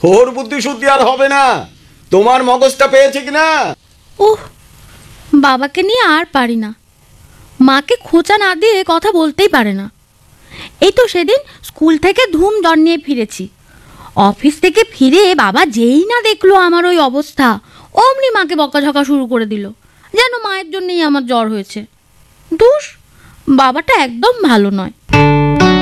ওর বুদ্ধি শুদ্ধি আর হবে না। তোমার মগজটা পেয়েছে কিনা? ওহ, বাবাকে নিয়ে আর পারি না। মাকে খোঁচা না দিয়ে কথা বলতেই পারে না। এই তো সেদিন স্কুল থেকে ধুম জ্বর নিয়ে ফিরেছি। অফিস থেকে ফিরে বাবা যেই না দেখলো আমার ওই অবস্থা, অমনি মাকে বকাঝকা শুরু করে দিল, যেন মায়ের জন্যই আমার জ্বর হয়েছে। দুষ, বাবাটা একদম ভালো নয়।